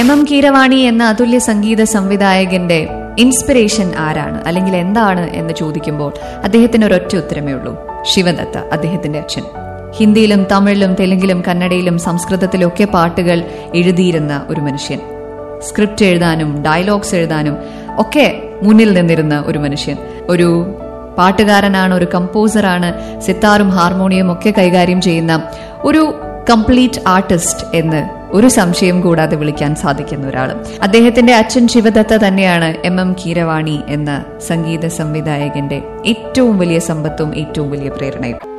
M Keeravani എന്ന അതുല്യ സംഗീത സംവിധായകന്റെ inspiration ആരാണ്, അല്ലെങ്കിൽ എന്താണ് എന്ന് ചോദിക്കുമ്പോൾ അദ്ദേഹത്തിന് ഒരൊറ്റ ഉത്തരമേ ഉള്ളൂ: ശിവദത്ത, അദ്ദേഹത്തിന്റെ അച്ഛൻ. ഹിന്ദിയിലും തമിഴിലും തെലുങ്കിലും കന്നഡയിലും സംസ്കൃതത്തിലും ഒക്കെ പാട്ടുകൾ എഴുതിയിരുന്ന ഒരു മനുഷ്യൻ. സ്ക്രിപ്റ്റ് എഴുതാനും ഡയലോഗ്സ് എഴുതാനും ഒക്കെ മുന്നിൽ നിന്നിരുന്ന ഒരു മനുഷ്യൻ. ഒരു പാട്ടുകാരനാണ്, ഒരു കമ്പോസറാണ്, സിത്താറും ഹാർമോണിയം ഒക്കെ കൈകാര്യം ചെയ്യുന്ന ഒരു കംപ്ലീറ്റ് ആർട്ടിസ്റ്റ് എന്ന് ഒരു സംശയം കൂടാതെ വിളിക്കാൻ സാധിക്കുന്ന ഒരാൾ. അദ്ദേഹത്തിന്റെ അച്ഛൻ ശിവദത്ത തന്നെയാണ് എം കീരവാണി എന്ന സംഗീത സംവിധായകന്റെ ഏറ്റവും വലിയ സമ്പത്തും ഏറ്റവും വലിയ പ്രേരണയും.